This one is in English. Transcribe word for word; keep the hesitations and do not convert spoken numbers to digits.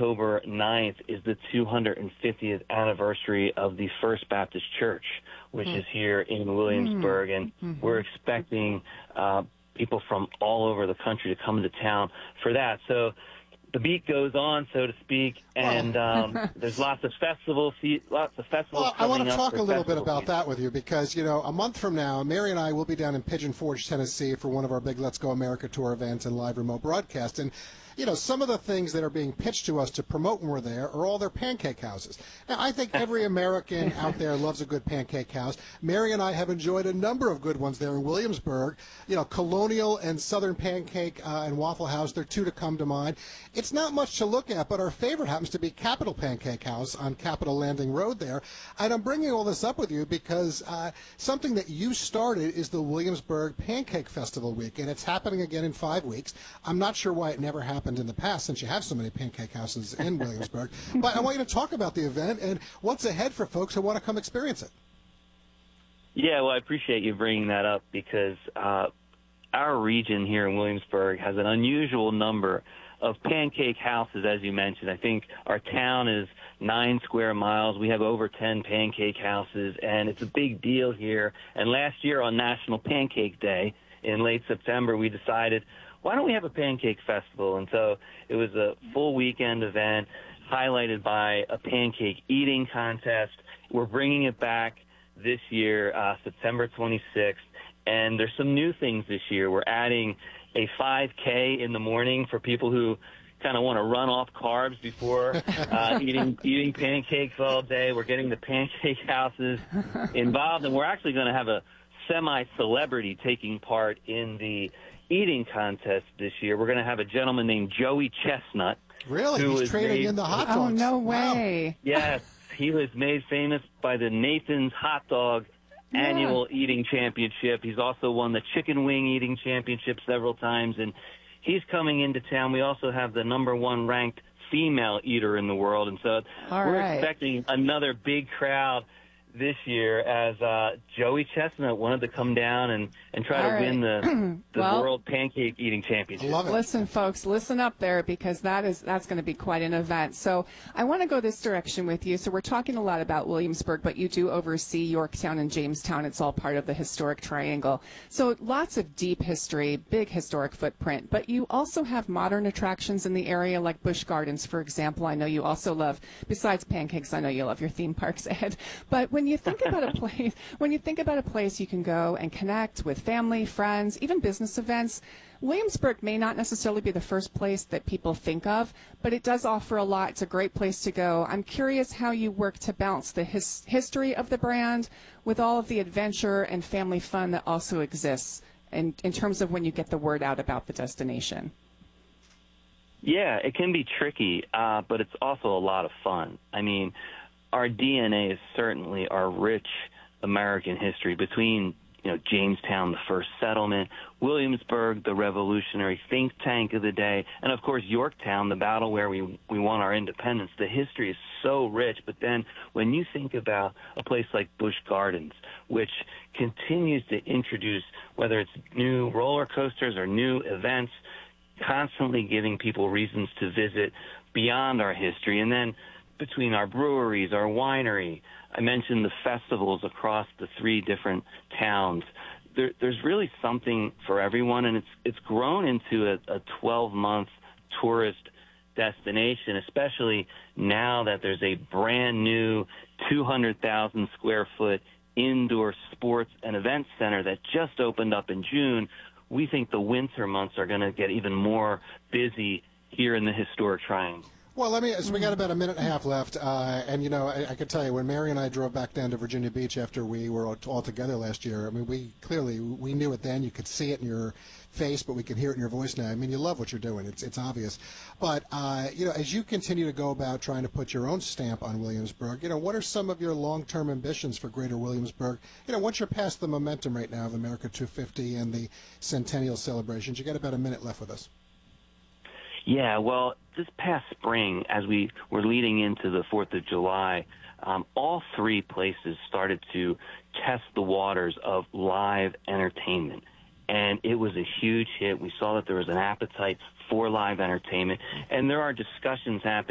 October ninth is the two hundred fiftieth anniversary of the First Baptist Church, which mm. is here in Williamsburg, mm. and mm-hmm. we're expecting uh, people from all over the country to come into town for that. So the beat goes on, so to speak, and um, there's lots of festivals, lots of festivals. Well, I want to talk a little bit about season. that with you because, you know, a month from now, Mary and I will be down in Pigeon Forge, Tennessee for one of our big Let's Go America Tour events and live remote broadcast. And, you know, some of the things that are being pitched to us to promote when we're there are all their pancake houses. Now, I think every American out there loves a good pancake house. Mary and I have enjoyed a number of good ones there in Williamsburg. You know, Colonial and Southern Pancake uh, and Waffle House, they're two to come to mind. It's not much to look at, but our favorite happens to be Capital Pancake House on Capitol Landing Road there. And I'm bringing all this up with you because uh, something that you started is the Williamsburg Pancake Festival Week, and it's happening again in five weeks. I'm not sure why it never happened in the past since you have so many pancake houses in Williamsburg. But I want you to talk about the event and what's ahead for folks who want to come experience it. Yeah, well, I appreciate you bringing that up because uh, our region here in Williamsburg has an unusual number of pancake houses, as you mentioned. I think our town is nine square miles. We have over ten pancake houses, and it's a big deal here. And last year on National Pancake Day in late September, we decided, why don't we have a pancake festival? And so it was a full weekend event highlighted by a pancake eating contest. We're bringing it back this year, uh, September twenty-sixth, and there's some new things this year. We're adding a five K in the morning for people who kind of want to run off carbs before uh, eating eating pancakes all day. We're getting the pancake houses involved, and we're actually going to have a semi-celebrity taking part in the eating contest this year. We're going to have a gentleman named Joey Chestnut. Really? Who He's training made, in the hot dogs. Oh, no way. Wow. Yes. He was made famous by the Nathan's Hot Dog yeah. Annual Eating Championship. He's also won the Chicken Wing Eating Championship several times, and he's coming into town. We also have the number one ranked female eater in the world, and so All we're right. expecting another big crowd this year as uh, Joey Chestnut wanted to come down and, and try All to right. win the, the well, World Pancake Eating Championship. Love it. Listen, folks, listen up there because that is that's going to be quite an event. So I want to go this direction with you. So we're talking a lot about Williamsburg, but you do oversee Yorktown and Jamestown. It's all part of the historic triangle. So lots of deep history, big historic footprint, but you also have modern attractions in the area like Busch Gardens, for example. I know you also love, besides pancakes, I know you love your theme parks, Ed. But when you think about a place, when you think about a place you can go and connect with family, friends, even business events, Williamsburg may not necessarily be the first place that people think of, but it does offer a lot. It's a great place to go. I'm curious how you work to balance the his, history of the brand with all of the adventure and family fun that also exists in, in terms of when you get the word out about the destination. Yeah, it can be tricky, uh, but it's also a lot of fun. I mean, our D N A is certainly our rich American history between, you know, Jamestown, the first settlement, Williamsburg, the revolutionary think tank of the day, and of course Yorktown, the battle where we we won our independence. The history is so rich, but then when you think about a place like Busch Gardens, which continues to introduce, whether it's new roller coasters or new events, constantly giving people reasons to visit beyond our history, and then between our breweries, our winery, I mentioned the festivals across the three different towns. There, there's really something for everyone, and it's it's grown into a, a twelve-month tourist destination, especially now that there's a brand new two hundred thousand square foot indoor sports and events center that just opened up in June. We think the winter months are going to get even more busy here in the historic Triangle. Well, let me. So we got about a minute and a half left, uh, and you know, I, I could tell you when Mary and I drove back down to Virginia Beach after we were all, all together last year. I mean, we clearly we knew it then. You could see it in your face, but we can hear it in your voice now. I mean, you love what you're doing. It's it's obvious. But uh, you know, as you continue to go about trying to put your own stamp on Williamsburg, you know, what are some of your long-term ambitions for Greater Williamsburg? You know, once you're past the momentum right now of America two fifty and the centennial celebrations, you got about a minute left with us. Yeah, well, this past spring, as we were leading into the fourth of July, um, all three places started to test the waters of live entertainment. And it was a huge hit. We saw that there was an appetite for live entertainment. And there are discussions happening